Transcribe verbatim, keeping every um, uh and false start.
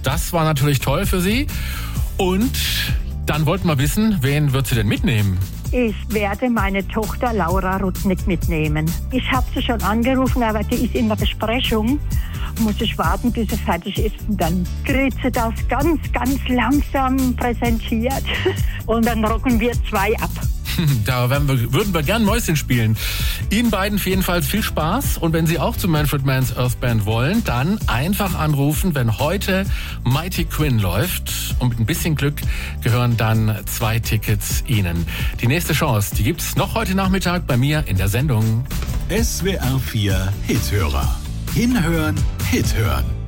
das war natürlich toll für Sie. Und dann wollten wir wissen, wen wird sie denn mitnehmen? Ich werde meine Tochter Laura Rudnick mitnehmen. Ich habe sie schon angerufen, aber die ist in der Besprechung. Muss ich warten, bis sie fertig ist. Und dann kriegt sie das ganz, ganz langsam präsentiert. Und dann rocken wir zwei ab. Da werden wir, würden wir gern Mäuschen spielen. Ihnen beiden jedenfalls viel Spaß. Und wenn Sie auch zu Manfred Mann's Earth Band wollen, dann einfach anrufen, wenn heute Mighty Quinn läuft. Und mit ein bisschen Glück gehören dann zwei Tickets Ihnen. Die nächste Chance, die gibt's noch heute Nachmittag bei mir in der Sendung. S W R vier Hithörer. Hinhören, Hit hören.